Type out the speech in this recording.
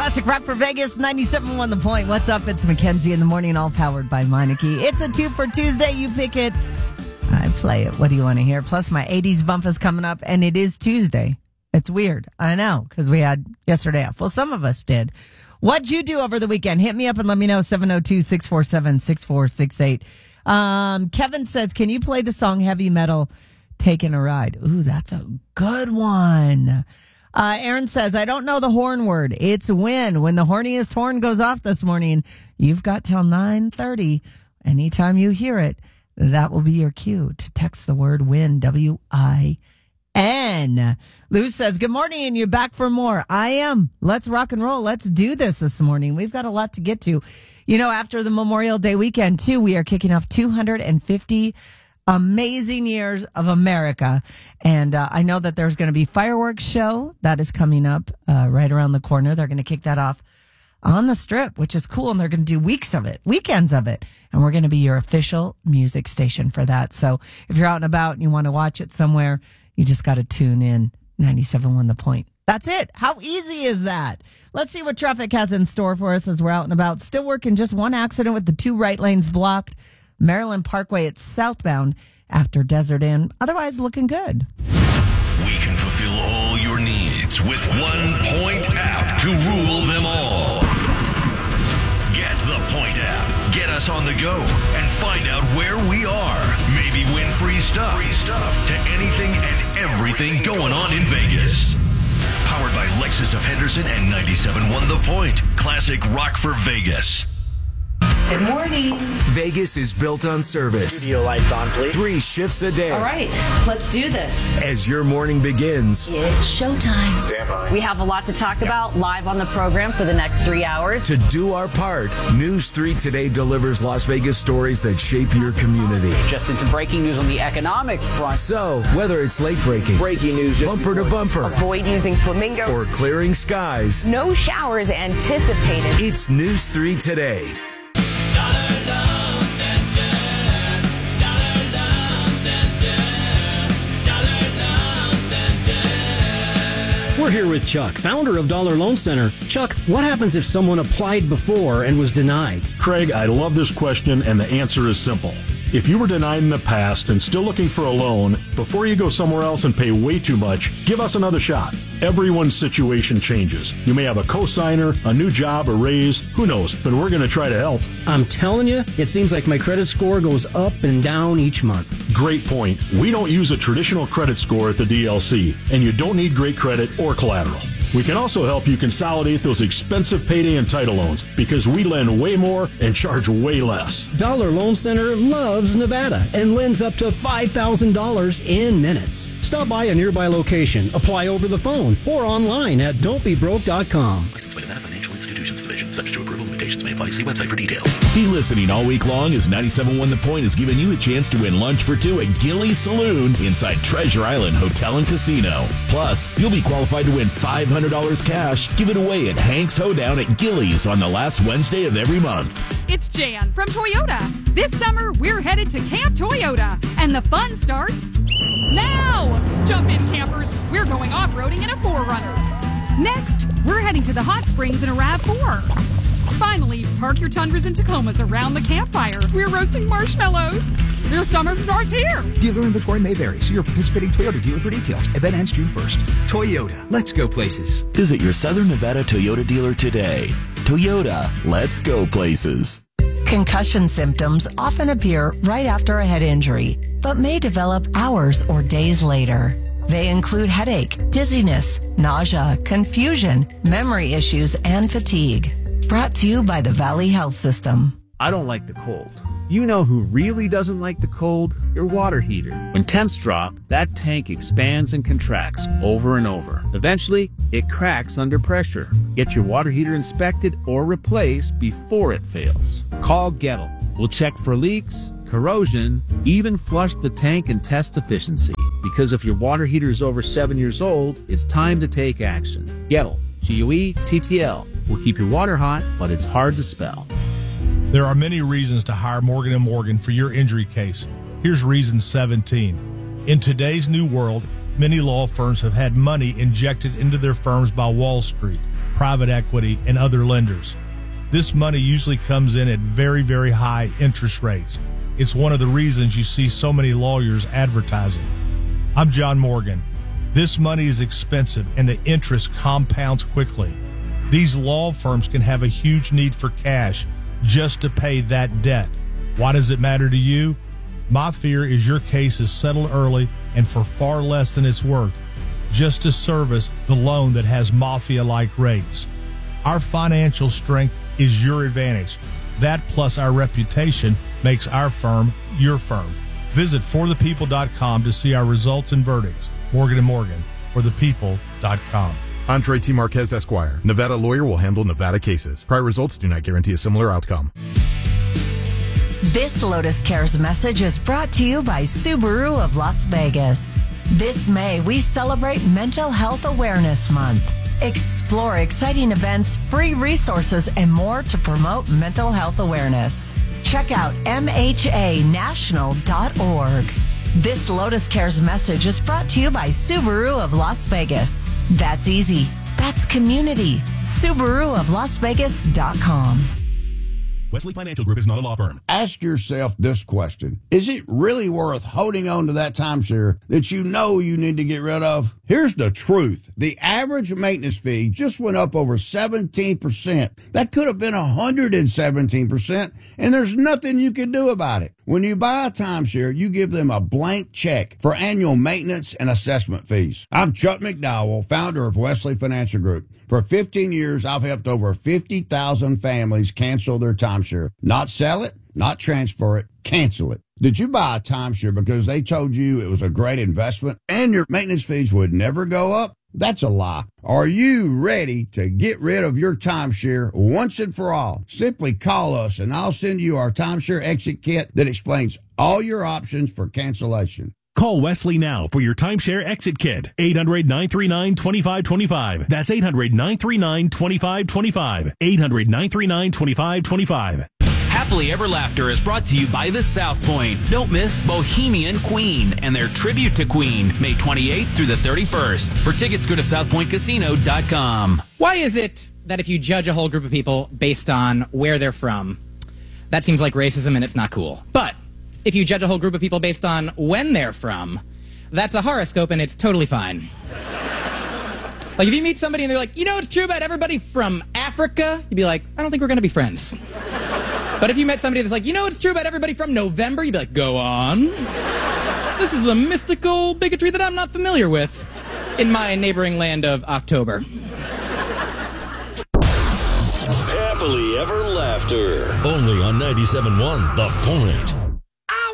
Classic Rock for Vegas, 97.1 The Point. What's up? It's Mackenzie in the morning, all powered by Meineke. It's a 2 for Tuesday. You pick it. I play it. What do you want to hear? Plus, my 80s bump is coming up, and it is Tuesday. It's weird. I know, because we had yesterday off. Well, some of us did. What'd you do over the weekend? Hit me up and let me know, 702-647-6468. Kevin says, can you play the song Heavy Metal, Taking a Ride? Ooh, that's a good one. Aaron says, I don't know the horn word. It's when. When the horniest horn goes off this morning, you've got till 9:30. Anytime you hear it, that will be your cue to text the word win, W-I-N. Lou says, good morning, and you're back for more. I am. Let's rock and roll. Let's do this morning. We've got a lot to get to. You know, after the Memorial Day weekend, too, we are kicking off 250 amazing years of America. And I know that there's going to be fireworks show that is coming up right around the corner. They're going to kick that off on the Strip, which is cool. And they're going to do weekends of it. And we're going to be your official music station for that. So if you're out and about and you want to watch it somewhere, you just got to tune in 97.1 The Point. That's it. How easy is that? Let's see what traffic has in store for us as we're out and about. Still working, just one accident with the 2 right lanes blocked. Maryland Parkway, it's southbound after Desert Inn. Otherwise, looking good. We can fulfill all your needs with 1 Point app to rule them all. Get the Point app. Get us on the go and find out where we are. Maybe win free stuff to anything and everything going on in Vegas. Powered by Lexus of Henderson and 97.1 The Point. Classic rock for Vegas. Good morning. Vegas is built on service. Studio lights on, please. 3 shifts a day. All right, let's do this. As your morning begins, It's showtime. Stand by. We have a lot to talk about live on the program for the next 3 hours. to do our part, News 3 Today delivers Las Vegas stories that shape your community. Just in some breaking news on the economic front. So, whether it's late breaking, Breaking news. bumper to bumper, Avoid using flamingo. or clearing skies, No showers anticipated. it's News 3 Today. We're here with Chuck, founder of Dollar Loan Center. Chuck, what happens if someone applied before and was denied? Craig, I love this question, and the answer is simple. If you were denied in the past and still looking for a loan, before you go somewhere else and pay way too much, give us another shot. Everyone's situation changes. You may have a cosigner, a new job, a raise, who knows, but we're going to try to help. I'm telling you, it seems like my credit score goes up and down each month. Great point. We don't use a traditional credit score at the DLC, and you don't need great credit or collateral. We can also help you consolidate those expensive payday and title loans because we lend way more and charge way less. Dollar Loan Center loves Nevada and lends up to $5,000 in minutes. Stop by a nearby location, apply over the phone, or online at don'tbebroke.com. Licensed by Nevada Financial Institutions Division. Subject to approval. Limitations may apply. See website for details. Be listening all week long as 97.1 The Point is giving you a chance to win lunch for 2 at Gillies Saloon inside Treasure Island Hotel and Casino. Plus, you'll be qualified to win $500 cash given away at Hank's Hoedown at Gillies on the last Wednesday of every month. It's Jan from Toyota. This summer, we're headed to Camp Toyota, and the fun starts now. Jump in, campers. We're going off-roading in a 4Runner. Next, we're heading to the hot springs in a RAV4. Finally, park your Tundras and Tacomas around the campfire. We're roasting marshmallows. Your summer starts here. Dealer inventory may vary. See your participating Toyota dealer for details. Event ends June 1st. Toyota. Let's go places. Visit your Southern Nevada Toyota dealer today. Toyota. Let's go places. Concussion symptoms often appear right after a head injury, but may develop hours or days later. They include headache, dizziness, nausea, confusion, memory issues, and fatigue. Brought to you by the Valley Health System. I don't like the cold. You know who really doesn't like the cold? Your water heater. When temps drop, that tank expands and contracts over and over. Eventually, it cracks under pressure. Get your water heater inspected or replaced before it fails. Call Gettle. We'll check for leaks, corrosion, even flush the tank and test efficiency. Because if your water heater is over 7 years old, it's time to take action. Gettle. G-U-E-T-T-L. Will keep your water hot, but it's hard to spell. There are many reasons to hire Morgan & Morgan for your injury case. Here's reason 17. In today's new world, many law firms have had money injected into their firms by Wall Street. private equity, and other lenders. This money usually comes in at very, very high interest rates. It's one of the reasons you see so many lawyers advertising. I'm John Morgan. This money is expensive and the interest compounds quickly. These law firms can have a huge need for cash just to pay that debt. Why does it matter to you? My fear is your case is settled early and for far less than it's worth, just to service the loan that has mafia-like rates. Our financial strength is your advantage. That plus our reputation makes our firm your firm. Visit forthepeople.com to see our results and verdicts. Morgan & Morgan, forthepeople.com. Andre T. Marquez, Esquire. Nevada lawyer will handle Nevada cases. Prior results do not guarantee a similar outcome. This Lotus Cares message is brought to you by Subaru of Las Vegas. This May, we celebrate Mental Health Awareness Month. Explore exciting events, free resources, and more to promote mental health awareness. Check out MHAnational.org. This Lotus Cares message is brought to you by Subaru of Las Vegas. That's easy. That's community. SubaruofLasVegas.com. Wesley Financial Group is not a law firm. Ask yourself this question. Is it really worth holding on to that timeshare that you know you need to get rid of? Here's the truth. The average maintenance fee just went up over 17%. That could have been 117%, and there's nothing you can do about it. When you buy a timeshare, you give them a blank check for annual maintenance and assessment fees. I'm Chuck McDowell, founder of Wesley Financial Group. For 15 years, I've helped over 50,000 families cancel their timeshare. Not sell it, not transfer it, cancel it. Did you buy a timeshare because they told you it was a great investment and your maintenance fees would never go up? That's a lie. Are you ready to get rid of your timeshare once and for all? Simply call us and I'll send you our timeshare exit kit that explains all your options for cancellation. Call Wesley now for your timeshare exit kit. 800-939-2525. That's 800-939-2525. 800-939-2525. Happily Ever Laughter is brought to you by the South Point. Don't miss Bohemian Queen and their tribute to Queen, May 28th through the 31st. For tickets, go to southpointcasino.com. Why is it that if you judge a whole group of people based on where they're from, that seems like racism and it's not cool? But if you judge a whole group of people based on when they're from, that's a horoscope and it's totally fine. Like if you meet somebody and they're like, you know what's true about everybody from Africa? You'd be like, I don't think we're going to be friends. But if you met somebody that's like, you know what's true about everybody from November? You'd be like, go on. This is a mystical bigotry that I'm not familiar with in my neighboring land of October. Happily Ever Laughter. Only on 97.1 The Point.